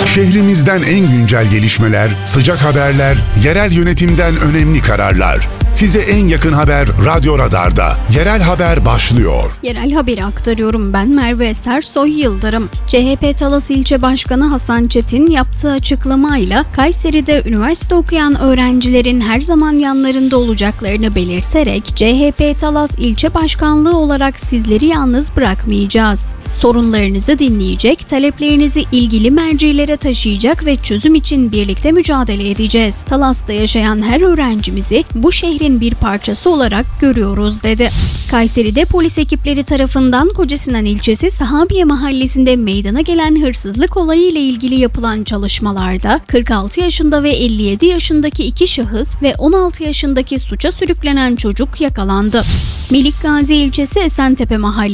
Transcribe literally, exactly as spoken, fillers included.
Şehrimizden en güncel gelişmeler, sıcak haberler, yerel yönetimden önemli kararlar. Size en yakın haber Radyo Radar'da. Yerel haber başlıyor. Yerel haberi aktarıyorum, ben Merve Sersoy Yıldırım. C H P Talas İlçe Başkanı Hasan Çetin yaptığı açıklamayla Kayseri'de üniversite okuyan öğrencilerin her zaman yanlarında olacaklarını belirterek C H P Talas İlçe Başkanlığı olarak sizleri yalnız bırakmayacağız. Sorunlarınızı dinleyecek, taleplerinizi ilgili mercilere taşıyacak ve çözüm için birlikte mücadele edeceğiz. Talas'ta yaşayan her öğrencimizi bu şehrin bir parçası olarak görüyoruz dedi. Kayseri'de polis ekipleri tarafından Kocasinan ilçesi Sahabiye mahallesinde meydana gelen hırsızlık olayı ile ilgili yapılan çalışmalarda kırk altı yaşında ve elli yedi yaşındaki iki şahıs ve on altı yaşındaki suça sürüklenen çocuk yakalandı. Melikgazi ilçesi Esentepe mahallesi